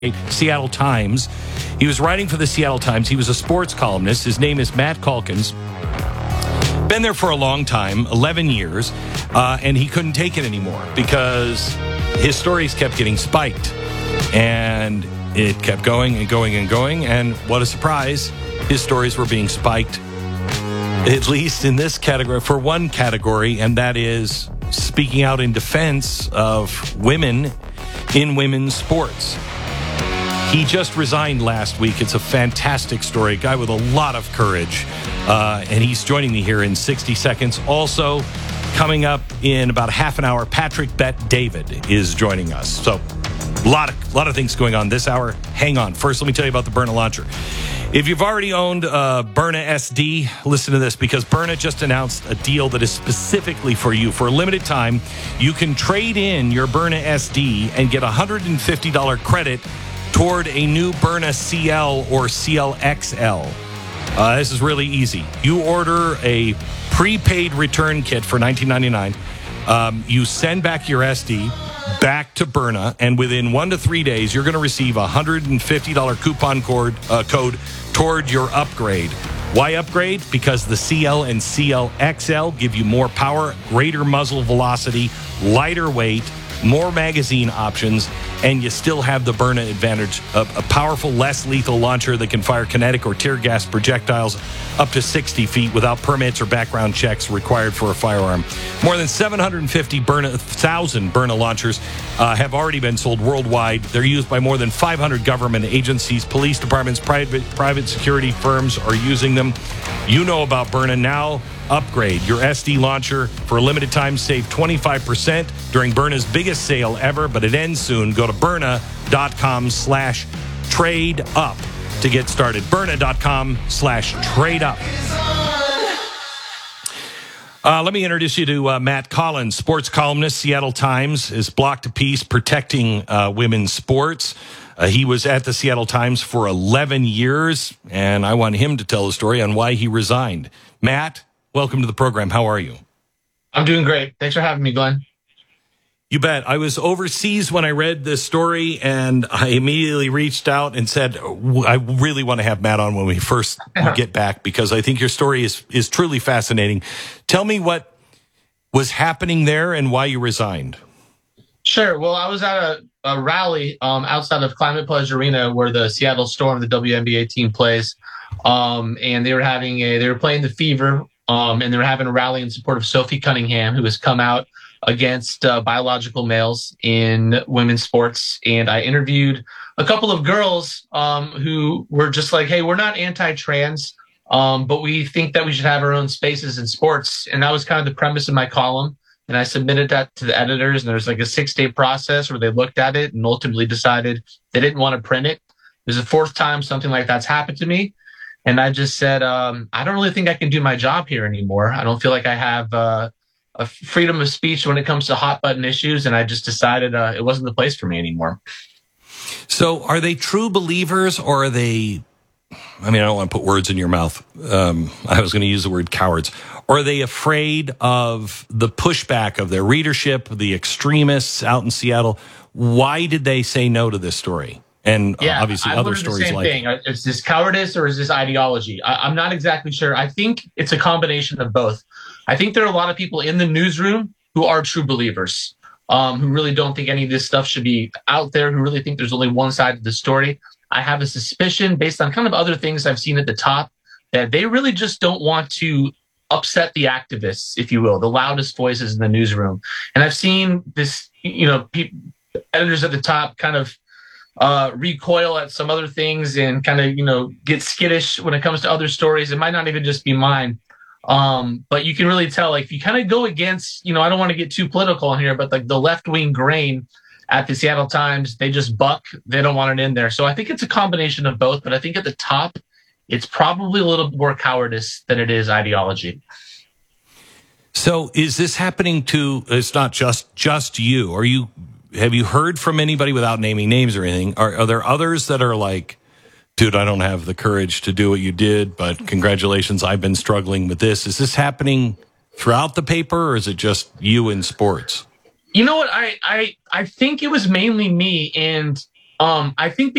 Seattle Times. He was writing for the Seattle Times. He was a sports columnist. His name is Matt Calkins. Been there for a long time, 11 years, and he couldn't take it anymore because his stories kept getting spiked. And it kept going and going and going. And what a surprise, his stories were being spiked, at least in this category, for one category, and that is speaking out in defense of women in women's sports. He just resigned last week. It's a fantastic story. A guy with a lot of courage. And he's joining me here in 60 seconds. Also, coming up in about half an hour, Patrick Bet-David is joining us. So, a lot of things going on this hour. Hang on. First, let me tell you about the Byrna launcher. If you've already owned Byrna SD, listen to this, because Byrna just announced a deal that is specifically for you. For a limited time, you can trade in your Byrna SD and get $150 credit toward a new Byrna CL or CL XL. This is really easy. You order a prepaid return kit for $19.99. You send back your SD back to Byrna, and within 1 to 3 days, you're going to receive a $150 coupon code toward your upgrade. Why upgrade? Because the CL and CL XL give you more power, greater muzzle velocity, lighter weight, more magazine options, and you still have the Byrna advantage of a powerful, less lethal launcher that can fire kinetic or tear gas projectiles up to 60 feet without permits or background checks required for a firearm. More than 750,000 Byrna launchers have already been sold worldwide. They're used by more than 500 government agencies, police departments, private security firms are using them. You know about Byrna. Now upgrade your SD launcher for a limited time. Save 25% during Byrna's biggest sale ever, but it ends soon. Go to Byrna.com/trade up to get started. Byrna.com/trade up. Let me introduce you to Matt Collins, sports columnist, Seattle Times. His block to piece protecting women's sports. He was at the Seattle Times for 11 years, and I want him to tell the story on why he resigned. Matt, welcome to the program. How are you? I'm doing great. Thanks for having me, Glenn. You bet. I was overseas when I read this story, and I immediately reached out and said, I really want to have Matt on when we first get back, because I think your story is truly fascinating. Tell me what was happening there and why you resigned. Sure. Well, I was at a rally outside of Climate Pledge Arena where the Seattle Storm, the WNBA team, plays, and they were playing the Fever, and they were having a rally in support of Sophie Cunningham, who has come out against biological males in women's sports. And I interviewed a couple of girls who were just like, hey, we're not anti-trans, but we think that we should have our own spaces in sports. And that was kind of the premise of my column. And I submitted that to the editors, and there's like a 6-day process where they looked at it and ultimately decided they didn't want to print it. It was the 4th time something like that's happened to me. And I just said, I don't really think I can do my job here anymore. I don't feel like I have a freedom of speech when it comes to hot button issues. And I just decided it wasn't the place for me anymore. So are they true believers, or are they, I mean, I don't want to put words in your mouth. I was going to use the word cowards. Or are they afraid of the pushback of their readership, the extremists out in Seattle? Why did they say no to this story? And obviously other stories like it. Is this cowardice or is this ideology? I'm not exactly sure. I think it's a combination of both. I think there are a lot of people in the newsroom who are true believers, who really don't think any of this stuff should be out there, who really think there's only one side of the story. I have a suspicion, based on kind of other things I've seen at the top, that they really just don't want to upset the activists, if you will, the loudest voices in the newsroom. And I've seen this, editors at the top kind of recoil at some other things and kind of, get skittish when it comes to other stories. It might not even just be mine. But you can really tell, like, if you kind of go against, I don't want to get too political in here, but like the left-wing grain at the Seattle Times, they just buck. They don't want it in there. So I think it's a combination of both. But I think at the top, it's probably a little more cowardice than it is ideology. So is this happening to, it's not just you. Have you heard from anybody, without naming names or anything? Are there others that are like, dude, I don't have the courage to do what you did, but congratulations, I've been struggling with this. Is this happening throughout the paper, or is it just you in sports? You know what? I think it was mainly me, and I think